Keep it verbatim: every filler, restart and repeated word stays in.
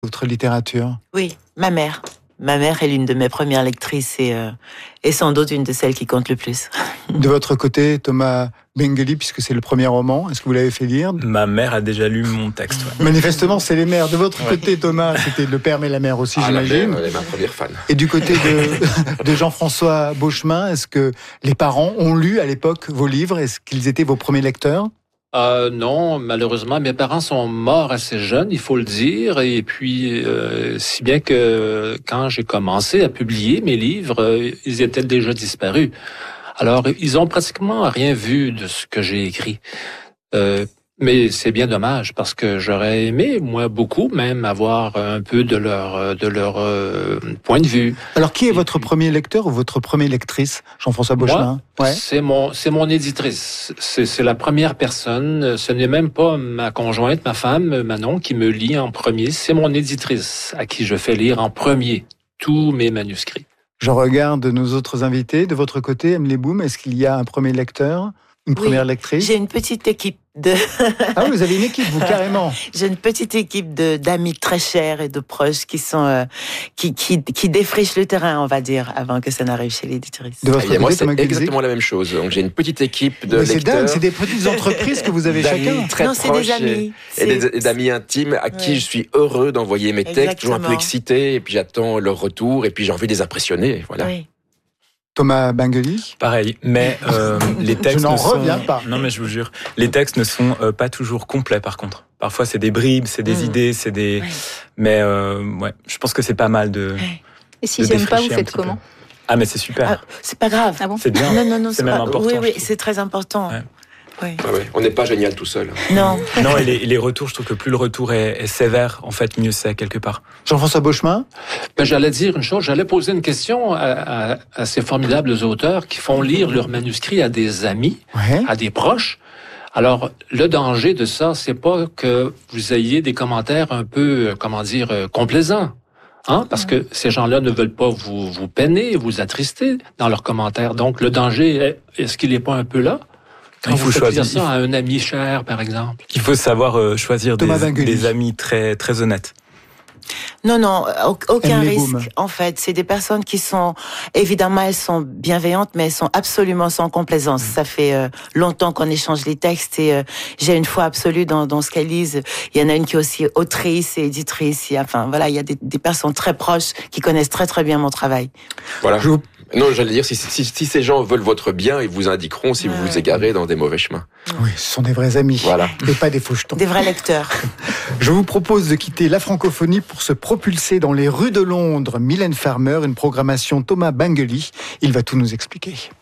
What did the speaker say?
votre littérature? Oui, ma mère. Ma mère est l'une de mes premières lectrices et, euh, et sans doute une de celles qui compte le plus. De votre côté, Thomas Bengeli, puisque c'est le premier roman, est-ce que vous l'avez fait lire? Ma mère a déjà lu mon texte. Ouais. Manifestement, c'est les mères. De votre côté, Thomas, c'était le père mais la mère aussi, ah, j'imagine. La mère, elle est ma première fan. Et du côté de, de Jean-François Beauchemin, est-ce que les parents ont lu à l'époque vos livres? Est-ce qu'ils étaient vos premiers lecteurs? Euh, non, malheureusement, mes parents sont morts assez jeunes, il faut le dire, et puis euh, si bien que quand j'ai commencé à publier mes livres, euh, ils étaient déjà disparus. Alors, ils ont pratiquement rien vu de ce que j'ai écrit. Euh, mais c'est bien dommage parce que j'aurais aimé, moi, beaucoup même avoir un peu de leur de leur euh, point de vue. Alors, qui est Et votre puis, premier lecteur ou votre première lectrice, Jean-François Beauchemin? Moi, ouais. c'est mon c'est mon éditrice. C'est c'est la première personne. Ce n'est même pas ma conjointe, ma femme, Manon, qui me lit en premier. C'est mon éditrice à qui je fais lire en premier tous mes manuscrits. Je regarde nos autres invités. De votre côté, Amélie Boum, est-ce qu'il y a un premier lecteur, une Oui, première lectrice? J'ai une petite équipe de... Ah oui, vous avez une équipe, vous, carrément. J'ai une petite équipe de d'amis très chers et de proches qui sont euh, qui, qui qui défrichent le terrain, on va dire, avant que ça n'arrive chez l'éditrice. De votre Et côté, moi, c'est Thomas Guilzy? exactement la même chose. Donc, j'ai une petite équipe de Mais c'est lecteurs. dingue, c'est des petites entreprises que vous avez d'amis chacun. très Non, c'est proches des amis. et, et C'est- des- d'amis intimes à qui Ouais. je suis heureux d'envoyer mes textes, toujours un peu Exactement. excité, et puis j'attends leur retour, et puis j'ai envie de les impressionner. Voilà. Oui. Thomas Bengeli? Pareil, mais euh, les textes Je n'en ne sont... reviens pas. Non, mais je vous jure, les textes ne sont euh, pas toujours complets. Par contre, parfois c'est des bribes, c'est des Mmh. idées, c'est des. Ouais. Mais euh, ouais, je pense que c'est pas mal de. Ouais. Et si de j'aime pas, vous défricher un faites petit peu. comment? Ah, mais c'est super. Ah, c'est pas grave. Ah bon? C'est bien. Non, non, non, C'est même pas- important, Oui, je oui, trouve. c'est très important. Ouais. Oui. Ah ouais, on n'est pas génial tout seul. Non. Non, et les, les retours, je trouve que plus le retour est, est sévère, en fait, mieux c'est quelque part. Jean-François Beauchemin? Ben, j'allais dire une chose, j'allais poser une question à, à, à ces formidables auteurs qui font lire leurs manuscrits à des amis, Ouais. à des proches. Alors, le danger de ça, c'est pas que vous ayez des commentaires un peu, euh, comment dire, euh, complaisants. Hein? Parce que ces gens-là ne veulent pas vous, vous peiner, vous attrister dans leurs commentaires. Donc, le danger, est, est-ce qu'il n'est pas un peu là? Quand Il vous faut faites choisir. dire ça à un ami cher, par exemple. Il faut savoir euh, choisir des, Thomas Bengeli. des amis très, très honnêtes. Non, non, au- aucun Emily risque. Boom. En fait, c'est des personnes qui sont, évidemment, elles sont bienveillantes, mais elles sont absolument sans complaisance. Ça fait euh, longtemps qu'on échange les textes et euh, j'ai une foi absolue dans, dans ce qu'elles lisent. Il y en a une qui est aussi autrice et éditrice. Il y a, enfin, voilà, il y a des, des personnes très proches qui connaissent très très bien mon travail. Voilà. Je vous- Non, j'allais dire, si, si, si ces gens veulent votre bien, ils vous indiqueront si vous Ouais. vous égarez dans des mauvais chemins. Oui, ce sont des vrais amis. Voilà. Et pas des fauchetons. Des vrais lecteurs. Je vous propose de quitter la francophonie pour se propulser dans les rues de Londres. Mylène Farmer, une programmation Thomas Bengeli. Il va tout nous expliquer.